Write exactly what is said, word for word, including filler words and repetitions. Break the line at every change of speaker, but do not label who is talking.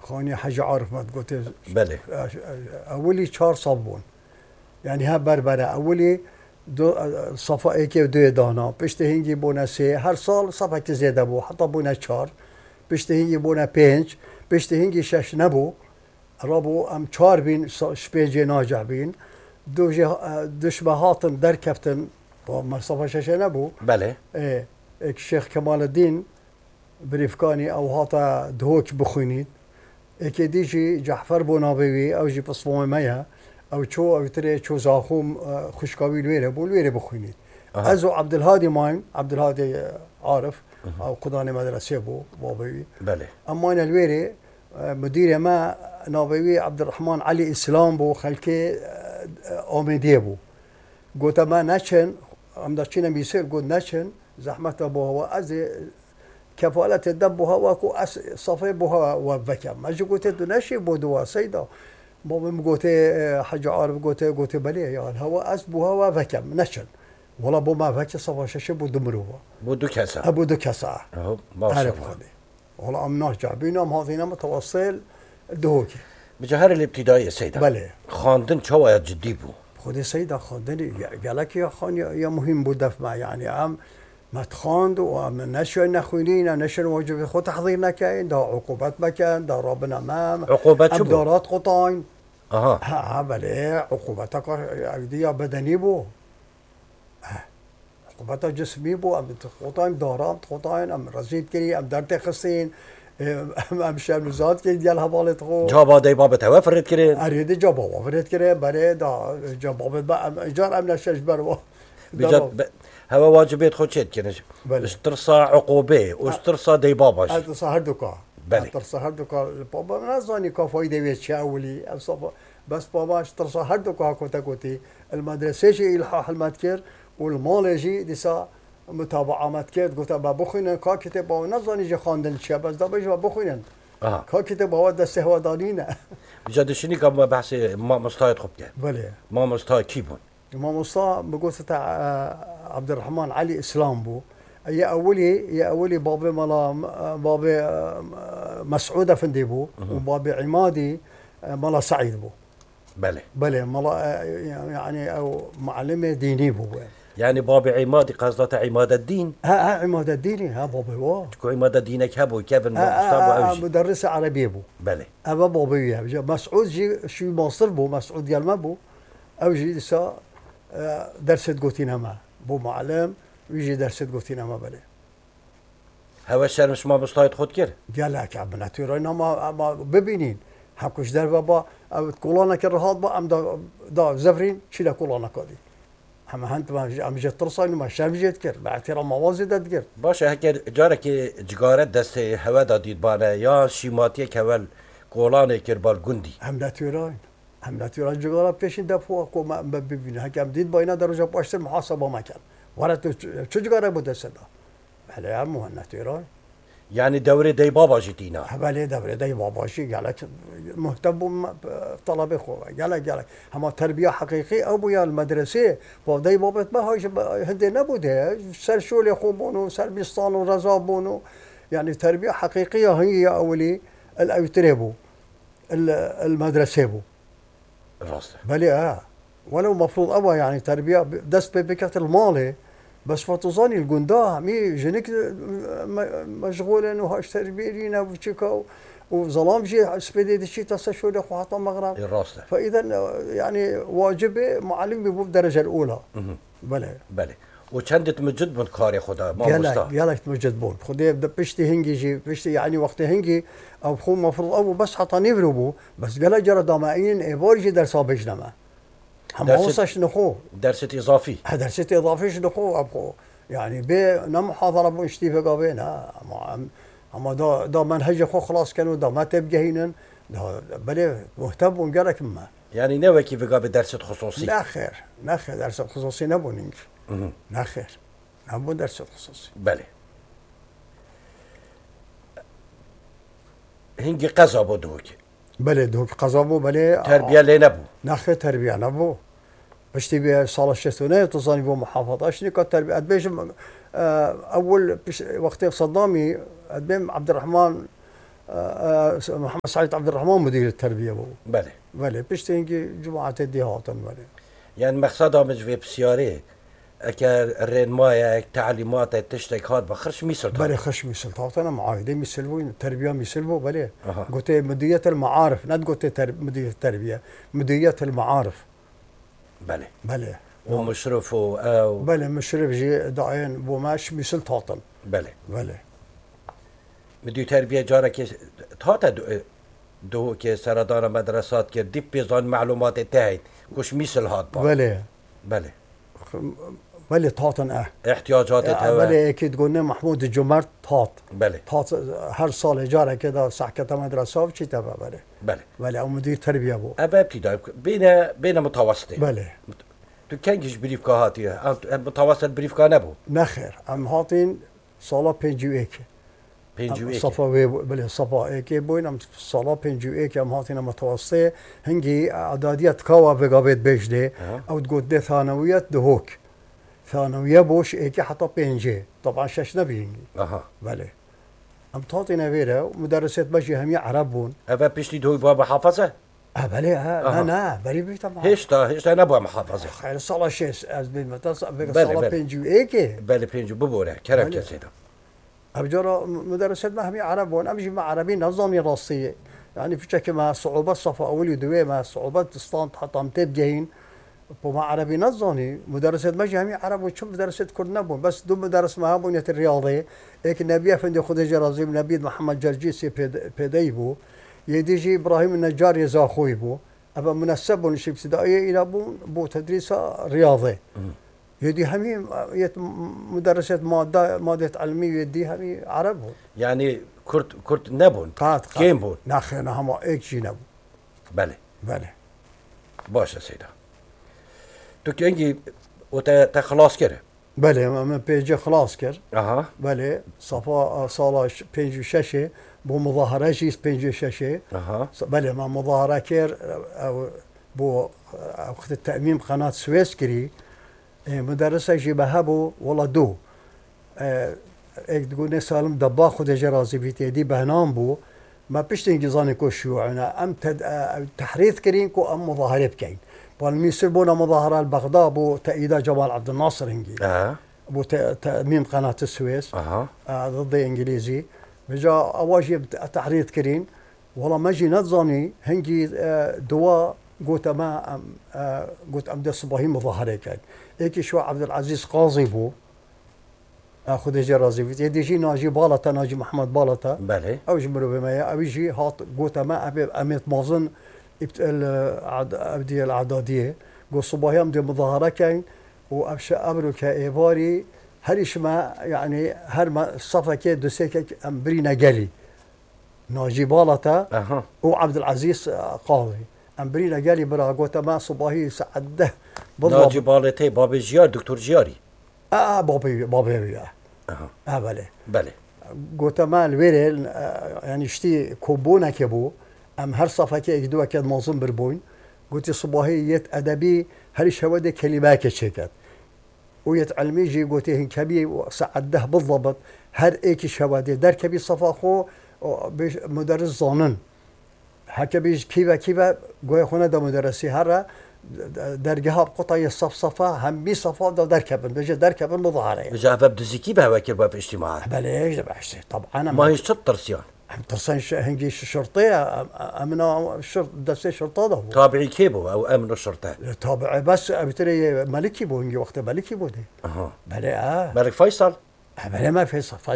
خاني حاجة عارف ما تقول
بله
أولي چهار صابون يعني ها بربره أولي دو صفا ایک و دو دانا پشت هنگی بونه سه هر سال صفا که زیاده بو حتی بونه چهار پشت هنگی بونه پنج پشت هنگی شش نبو رابو ام چهار بین شپیجی ناجع بین دو دشمه هاتن در کفتن با صفا شش نبو
بله
اه ایک شیخ کمال الدین بریفکانی او هاتا دهوک بخونید ایک دیجی جعفر بونابوی او جی پسفوم میا او چو او تري چو زاخوم خوشكاوي الويره بو الويره بخويني أه. ازو عبد الهادي ماين عبد الهادي عارف أه. او قضاني مدرسه بو بابوي
بله
اما انا الويره مدير ما نابوي عبد الرحمن علي اسلام بو خلكي اوميدي بو قلت ما نشن ام داشينا بيصير قلت نشن زحمته بو هو از كفاله الدب هو كو صفي بو هو وبكم ما قلت نشي بو دوا سيدا بابا مقوتي حاجة عارف قوتي قوتي بليه يعني هو أسبو هو فكم نشل ولا بو ما فك صفا شش بو دمروه
بو دو كاسة
أبو دو كاسة
أهو ما شاء الله
والله أم ناس جابينهم هذين متوصل دهوكي
بجهر الابتدائي سيدة
بله
خاندن شو جدي بو
خودي سيدة خاندني قالك يا خان يا مهم بو دفع يعني أم ما تخاند وأم نشر نخوينين نشر واجب خود تحضير نكاين ده عقوبات مكان ده رابنا أمام
عقوبات شو
دارات قطاين
اها
ها بله عقوبتك عقدية بدني بو عقوبتك جسمي بو ام قطاين دارات قطاين ام رزيد كري ام درت خصين ام شمزات كي ديال هبالت خو
جابا دي بابا توفرت كرين
اريد جابا وفرت كرين بله دا جابا با ام ايجار ام نشش بروا
بجد هوا واجبات خود شد كنش استرصى عقوبه واسترصى دي باباش
استرصى هردوكا
بله
استرصى هردوكا بابا ما زاني كفايده ويش اولي بس بابا استرصى هردوكا كوتا كوتي المدرسه شي الحاح المذكر والمال جي ديسا متابعه مذكر قلت با بخوين كا كتاب نزاني جي خاندن شي بس دا بيجوا بخوين
اه
كا كتاب هو دسته هو دانينا
بجد شنو كان بحث ما مستعد خبته
بله
ما مستعد كيبون
ما مصطفى بقول تاع عبد الرحمن علي اسلام بو يا اولي يا اولي بابي ملا بابي مسعود افندي بو وبابي عمادي ملا سعيد بو
بله
بله ملا يعني او معلمه ديني بو
يعني بابي عمادي قصده عماد الدين
ها ها عماد الديني ها بابي وا
شكو عماد الدينك هبو كيف المستوى
مدرس عربي بو
بله
ابا بابي مسعود جي شي مصر بو مسعود يلما بو او جي لسا درست قوتين هما بو معلم ويجي درست قوتين هما بله
هوا الشهر مش ما مستعد خود كر
قال لك عم نتورين هما ما ببينين حكوش در بابا كولانا كرهات با ام دا دا زفرين شيلا كولانا كادي هم هنت ما ام جت ترصين ما شام جت كر باعتراف موازي دد كر
باشه هكر جارك جگارت دست هوا دادید بانه یا شیماتی کول کولانه کر بال گندی
هم نتورين هم نتورين جگارا پیشین دفعه کو ما ببینه هکم دید با اینا درجه پاشتر محاسبه مکن ورا تو چه جگارا بود صدا بله هم نتورين
يعني دوري دي بابا جيتينا
بله دوره دي بابا شي قالك مهتم بطلبه خو قالك قالك هم تربيه حقيقيه ابويا المدرسه ودي بابا ما هاش هندي نبوده سر شولي خو بونو سر بيستان ورزا بونو يعني تربيه حقيقيه هي اولي الاوتريبو المدرسه بو
راسته
بله اه ولو مفروض ابا يعني تربيه دست بكت المالي بس فتوزاني الجنداه مي جنك مشغولين وهاش تربيرين وشيكا وظلام جي سبيدي دشي تسشول اخو حتى مغرب
الراسته
فاذا يعني واجبي معلم بيبو بالدرجه الاولى بله
بله وشندت مجد من كاري خدا ما
مستوى قالك مجد بون خدي بشتي هنجي جي بشتي يعني وقت هنجي او خو مفروض ابو بس حتى نفربو بس قال جرى ضمائين ايبورجي درس بجنما هم وصش نخو
درس اضافي
درس اضافي شنو ابخو يعني بي نم محاضره بو اشتي فقابينا اما دا دا منهج خو خلاص كانوا دا ما تبقى هنا دا بلي مهتم ونقالك ما
يعني نوى كيف قابل درس خصوصي
لا خير لا خير درس خصوصي نبو نينك لا خير نبو درس خصوصي
بلي هنجي قزا بدوك
بله دوك قزابو بله
تربيه لي نبو
ناخذ تربيه نبو باش تبي صالة الشتونية تصاني بو محافظة شنو كانت تربية أدبيش أول وقت صدامي أدبيم عبد الرحمن آه، محمد سعيد عبد الرحمن مدير التربيه بو
بله
بله بشتنجي جماعه الدهات بله
يعني مقصدها مش في بسياري اكر الرين مايا تعليمات تشتك هاد بخرش ميسل
بله خش مثل انا معاهده مثل التربيه مثل بله
أها.
قلت مديريه المعارف لا قلت تر... مديريه التربيه مديريه المعارف
بله
بله
ومشرف او
بله مشرف جي داين بوماش مثل تاطن
بله
بله
مدير تربيه جارك تاتا دو, دو که سردان مدرسات که دیپ بیزان معلومات تهید کش میسل هاد با
بله
بله
بله تاطن اه
احتیاجات
آه،
هوا
بله اكيد قلنا محمود الجمر تاط
بله
تاط هر سال جاره كده سحكة مدرسه وشي تبع بله
بله
بله او مدير تربيه بو
اما ابتدائي بين بين متوسطي
بله
تو کنگیش بریفکا هاتی متوسط بریفکا نبود
نخير ام هاتين صالا بنجو ايك
پنجو ایک
صفا وي بله صفا ايك بوين ام صالا بنجو ايك ام هاتين متوسطه هنجي اعداديات كوا بقابت بجده
أه.
او تقول ده ثانويات دهوك ثانويه بوش ايك حتى بنجي طبعا شش نبينجي
اها
بله ام تعطينا فيرا مدرسة بجي هم يعربون
اما پیشتی دوی بابا حافظه
اه بله اه
أها.
لا لا بلي بي طبعا
هشتا هشتا نبوا محافظه
خير صلاة شيس از بين متص بقى
بله،
صلاة
بله.
بنجو ايكي
بله پنجو ببوره کرم
بله.
کسی دم
ابجرا مدرسة ما هم يعربون امجي مع عربي نظامي راسية يعني في شكل مع صعوبات صفا اولي ودوي مع صعوبات اسطان حتى متب جايين ومع عربي نظاني مدرسة ما هم يعربون شو مدرسة كرنبون بس دو مدرس ما بنية الرياضية هيك النبي افندي خديجة رازيم نبي محمد جرجيسي بيديبو يديجي ابراهيم النجار يزاخوي بو ابا منسب ونشي ابتدائيه الى بو, بو تدريس رياضي يدي همي يت مدرسة مادة مادة علمية يدي همي عرب
يعني كرت كرت نبون
قات
كيم بون
ناخنا هم ايك جي نبو
بله
بله
باشه سيدا تو کنگی و تا تا خلاص کرده
بله من بيجي خلاص كر
اها
بله صفا صالة بيجي شاشة بو مظاهرة جيس بيجي شاشة
اها
بله ما مظاهرة كير او بو وقت التأميم قناة سويس كري مدرسة جيبها بو والله دو ايك تقول سالم دبا خود جرازي بيتي دي بهنام بو ما بيشتين جزاني كو شيوعنا ام تد تحريث كرين كو ام مظاهرة بكين والميسر بونا مظاهرة البغداد بو تأييدا جمال عبد الناصر هنجي
اه
بو تأميم قناة السويس
اها
آه ضد انجليزي بجا اواجب تحريث كرين والله ما جي نظاني هنجي آه دواء قلت ما أم آه قلت ام ده صباحي مظاهرة كان هيك شو عبد العزيز قاضي بو اخذ يجي رازي يدي جي ناجي بالطا ناجي محمد بالطا
بله
او جمرو بما او يجي هات قلت ما ابي اميت مازن ابدي الاعداديه قلت صباحي ام ده مظاهرة كان وابش امرو كايباري هرش ما يعني هر ما صفا كي دوسيك ام برينا قالي ناجي بالطا
اها
وعبد العزيز قاضي امبرينا قالي برا قلت ما صباحي سعده
ناجي بالتي باب جيار دكتور جياري
اه بابي بابي اه
اها
اه بله
بله
قلت ما الويرل آه يعني شتي كوبونا كبو ام هر صفحه كي يدوا كاد منظم بربون قلت صباحي يت ادبي هل شوده كلمات شيكات ويت علمي جي قلت هن كبي سعده بالضبط هر ايك شواده در كبي صفا خو مدرس ظانن هكا بيج كيفا كيفا قوي خونا دا مدرسي هرا درجها بقطعي الصفصفة هم بي صفا دا دركبن بيجي دركبن مظاهرة
بجا باب دزيكي بها وكر باب اجتماعات
بلاش بحشي طبعا
ما هي شط رسيان
ترسان هنجي شرطية امنا الشرط دسي شرطة ده
تابعي كيبو او امن الشرطة
تابع بس ابتري ملكي بو هنجي وقت ملكي بو دي
اها
بلا اه
ملك فيصل
بلا ما في صف